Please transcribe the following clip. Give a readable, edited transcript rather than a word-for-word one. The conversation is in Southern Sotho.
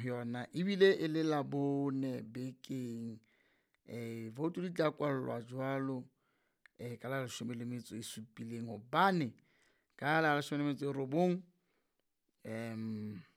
yona ebile e le Labone bekeng. Vote di tla kwallwa jwalo ka la 17 hobane ka la 19